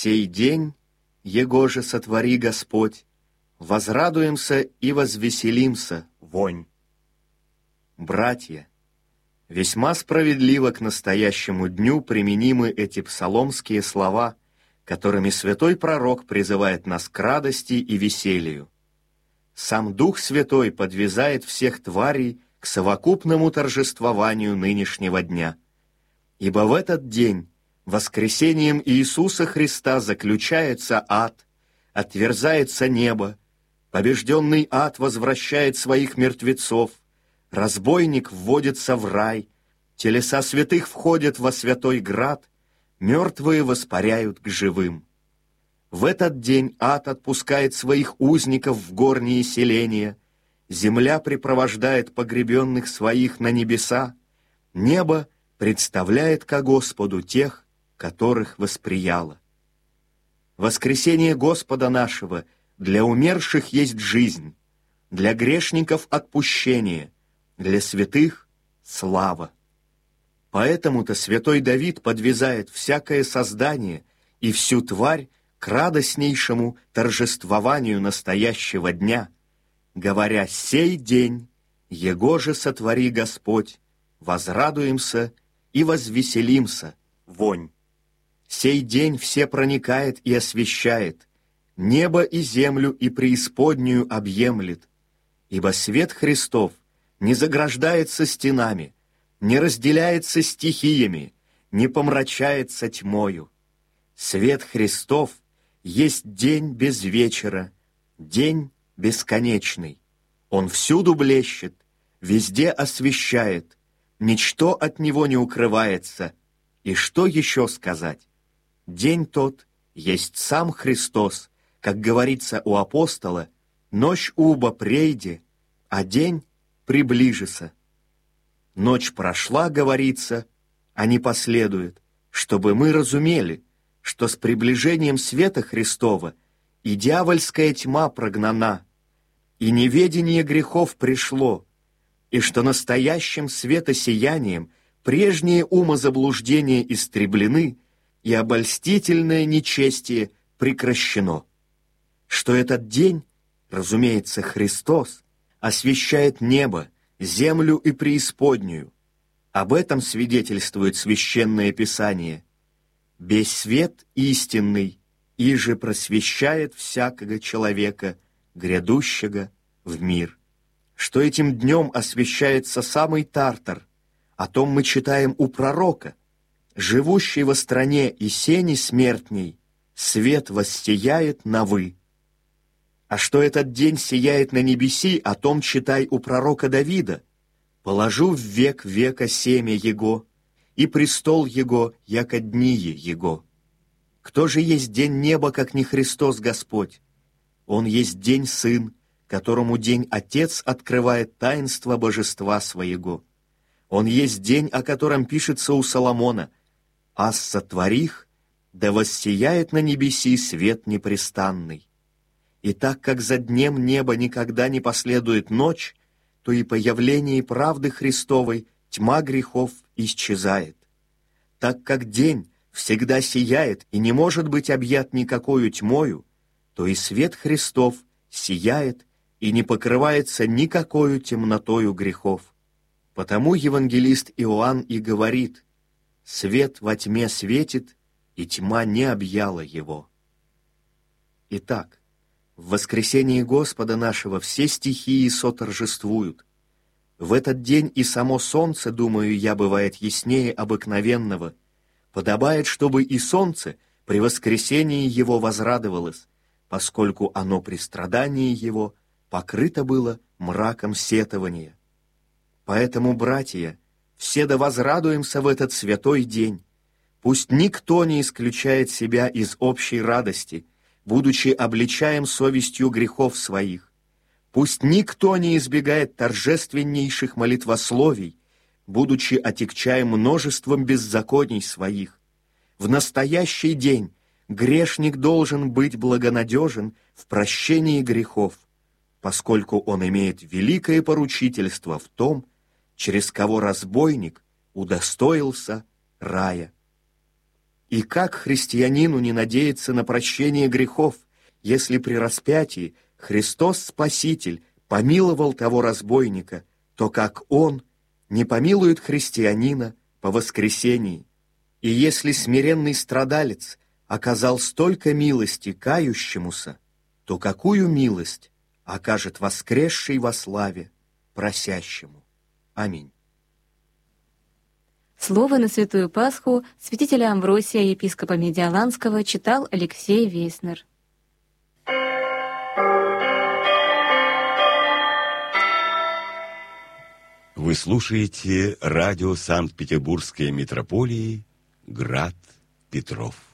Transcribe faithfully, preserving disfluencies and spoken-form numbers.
Сей день, его же сотвори Господь, возрадуемся и возвеселимся, вонь. Братья, весьма справедливо к настоящему дню применимы эти псаломские слова, которыми святой пророк призывает нас к радости и веселью. Сам Дух Святой подвязает всех тварей к совокупному торжествованию нынешнего дня. Ибо в этот день воскресением Иисуса Христа заключается ад, отверзается небо, побежденный ад возвращает своих мертвецов, разбойник вводится в рай, телеса святых входят во святой град, мертвые воспаряют к живым. В этот день ад отпускает своих узников в горние селения, земля припровождает погребенных своих на небеса, небо представляет ко Господу тех, которых восприяло. Воскресение Господа нашего для умерших есть жизнь, для грешников отпущение, для святых слава. Поэтому-то святой Давид подвязает всякое создание и всю тварь к радостнейшему торжествованию настоящего дня, говоря: «Сей день, его же сотвори Господь, возрадуемся и возвеселимся, вонь». Сей день все проникает и освещает, небо и землю и преисподнюю объемлет, ибо свет Христов не заграждается стенами, не разделяется стихиями, не помрачается тьмою. Свет Христов есть день без вечера, день бесконечный. Он всюду блещет, везде освещает, ничто от него не укрывается. И что еще сказать? День тот есть сам Христос, как говорится у апостола: «Ночь уба прейде, а день приближится». Ночь прошла, говорится, а не последует, чтобы мы разумели, что с приближением света Христова и дьявольская тьма прогнана, и неведение грехов пришло, и что настоящим светосиянием прежние умозаблуждения истреблены, и обольстительное нечестие прекращено, что этот день, разумеется, Христос, освещает небо, землю и преисподнюю. Об этом свидетельствует Священное Писание. «Бесь свет истинный, иже просвещает всякого человека, грядущего в мир». Что этим днем освещается самый Тартар, о том мы читаем у пророка: «Живущий во стране и сени смертней, свет воссияет на вы». А что этот день сияет на небеси, о том читай у пророка Давида: «Положу в век века семя его, и престол его, яко дние его». Кто же есть день неба, как не Христос Господь? Он есть день Сын, которому день Отец открывает таинство божества своего. Он есть день, о котором пишется у Соломона: «Аз сотворих, да воссияет на небеси свет непрестанный». И так как за днем неба никогда не последует ночь, то и по явлении правды Христовой тьма грехов исчезает. Так как день всегда сияет и не может быть объят никакою тьмою, то и свет Христов сияет и не покрывается никакою темнотою грехов. Потому евангелист Иоанн и говорит: «Свет во тьме светит, и тьма не объяла его». Итак, в воскресении Господа нашего все стихии соторжествуют. В этот день и само солнце, думаю я, бывает яснее обыкновенного. Подобает, чтобы и солнце при воскресении его возрадовалось, поскольку оно при страдании его покрыто было мраком сетования. Поэтому, братья, все да возрадуемся в этот святой день. Пусть никто не исключает себя из общей радости, будучи обличаем совестью грехов своих. Пусть никто не избегает торжественнейших молитвословий, будучи отягчаем множеством беззаконий своих. В настоящий день грешник должен быть благонадежен в прощении грехов, поскольку он имеет великое поручительство в том, через кого разбойник удостоился рая. И как христианину не надеяться на прощение грехов, если при распятии Христос Спаситель помиловал того разбойника, то как Он не помилует христианина по воскресении? И если смиренный страдалец оказал столько милости кающемуся, то какую милость окажет воскресший во славе просящему? Аминь. Слово на Святую Пасху святителя Амвросия, епископа Медиаланского, читал Алексей Веснер. Вы слушаете радио Санкт-Петербургской митрополии «Град Петров».